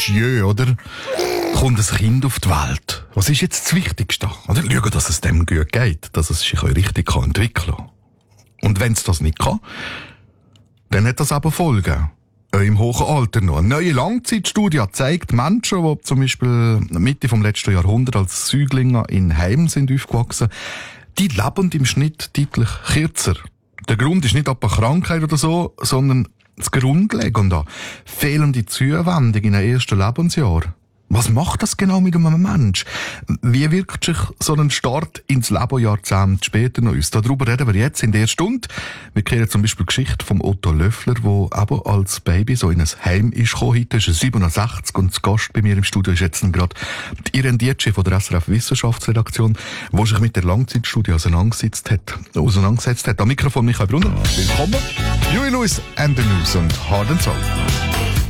Monsieur, oder? Kommt ein Kind auf die Welt. Was ist jetzt das Wichtigste? Oder schauen, dass es dem gut geht, dass es sich richtig entwickeln kann. Und wenn es das nicht kann, dann hat das aber Folgen. Im hohen Alter noch. Eine neue Langzeitstudie zeigt, Menschen, die zum Beispiel Mitte vom letzten Jahrhundert als Säuglinge in Heimen sind aufgewachsen, die leben im Schnitt deutlich kürzer. Der Grund ist nicht etwa Krankheit oder so, sondern das Grundlegende. Fehlende Zuwendung in den ersten Lebensjahren. Was macht das genau mit einem Mensch? Wie wirkt sich so ein Start ins Leben Jahrzehnte später noch aus? Darüber reden wir jetzt in der Stunde. Wir kennen zum Beispiel die Geschichte von Otto Löffler, der eben als Baby so in ein Heim ist gekommen. Heute ist er 67 und das Gast bei mir im Studio ist jetzt gerade die Irene Dietschi von der SRF Wissenschaftsredaktion, die sich mit der Langzeitstudie auseinandergesetzt hat. Am Mikrofon Michael Brunner. Willkommen. Huey Lewis and the News und Hard and Soul.